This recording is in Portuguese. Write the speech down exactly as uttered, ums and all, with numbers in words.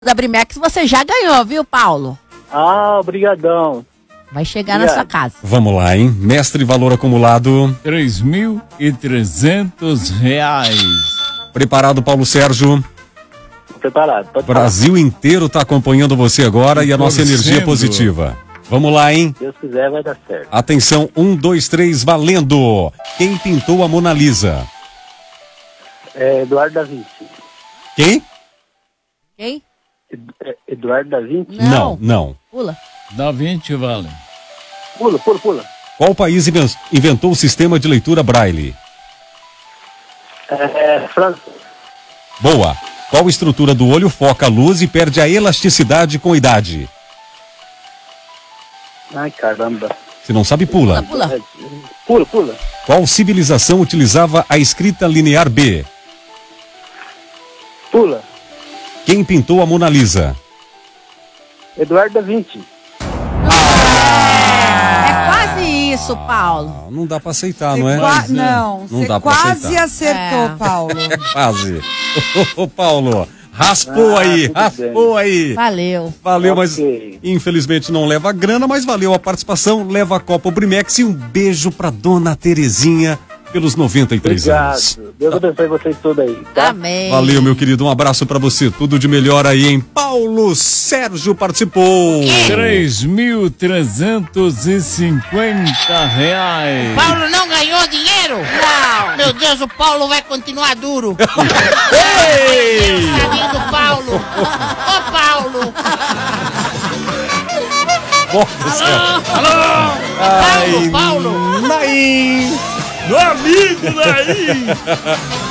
da Brimex você já ganhou, viu, Paulo? Ah, obrigadão. Vai chegar Obrigado. na sua casa. Vamos lá, hein? Mestre, valor acumulado. Três mil e trezentos reais. Preparado, Paulo Sérgio? Tô preparado. Pode O Brasil inteiro está acompanhando você agora e a nossa Torcendo. energia positiva. Vamos lá, hein? Se Deus quiser, vai dar certo. Atenção, um, dois, três, valendo! Quem pintou a Mona Lisa? É Eduardo da Vinci. Quem? Quem? Ed- é Eduardo da Vinci? Não, não. Pula. Da vinte, vale. Pula, pula, pula. Qual país inven- inventou o sistema de leitura Braille? É França. Boa. Qual estrutura do olho foca a luz e perde a elasticidade com a idade? Ai, caramba. Se não sabe, Pula, pula. pula. É, Pula, pula. Qual civilização utilizava a escrita linear B? Pula. Quem pintou a Mona Lisa? Eduardo da Vinci. É quase isso, Paulo. Ah, não dá pra aceitar, Você não é? qua- Não, Não você dá pra quase aceitar. acertou, É. Paulo. É quase. Ô, Paulo, raspou Ah, aí, tudo raspou aí. Valeu. Valeu, Ok. mas infelizmente não leva a grana, mas valeu a participação, leva a Copa Brimex e um beijo pra dona Terezinha pelos noventa e três anos. Obrigado. Deus abençoe vocês todos aí, tá? Amém. Valeu, meu querido, um abraço pra você, tudo de melhor aí, hein? Paulo Sérgio participou. Três mil trezentos e cinquenta reais. Paulo não ganhou dinheiro? Não. Meu Deus, o Paulo vai continuar duro. Ei! Tadinho do Paulo. Ô, Paulo. Bota, Sérgio. Paulo, Paulo. Naim! Meu amigo daí!